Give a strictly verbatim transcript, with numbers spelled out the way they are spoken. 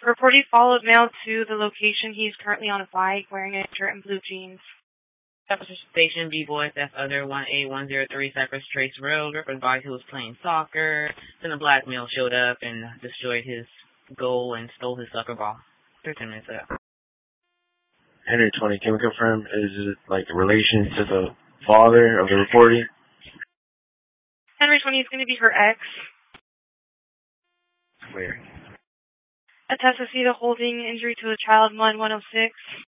Reportee followed male to the location. He's currently on a bike wearing a shirt and blue jeans. Cypress Station, B-Boys, F other one eight one zero three Cypress Trace Road. Ripper advised he was playing soccer. Then a black male showed up and destroyed his goal and stole his soccer ball. thirteen minutes ago. Henry twenty, can we confirm, is it like a relation to the father of the reportee? Henry twenty is going to be her ex. Where? Attest to see the holding injury to a child, one one oh six.